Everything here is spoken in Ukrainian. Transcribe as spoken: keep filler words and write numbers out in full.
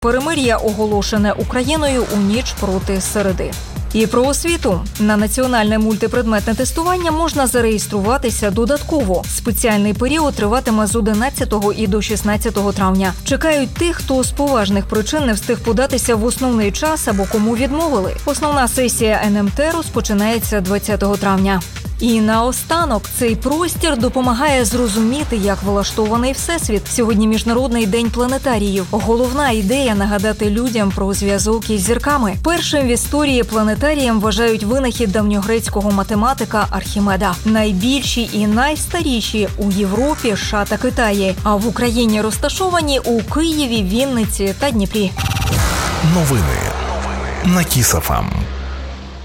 Перемир'я оголошене Україною у ніч проти середи. І про освіту. На національне мультипредметне тестування можна зареєструватися додатково. Спеціальний період триватиме з одинадцятого і до шістнадцятого травня. Чекають тих, хто з поважних причин не встиг податися в основний час або кому відмовили. Основна сесія ен ем те розпочинається двадцятого травня. І наостанок, цей простір допомагає зрозуміти, як влаштований Всесвіт. Сьогодні Міжнародний день планетаріїв. Головна ідея – нагадати людям про зв'язок із зірками. Першим в історії планетарієм вважають винахід давньогрецького математика Архімеда. Найбільші і найстаріші у Європі, США та Китаї. А в Україні розташовані у Києві, Вінниці та Дніпрі. Новини на Кіс еф ем.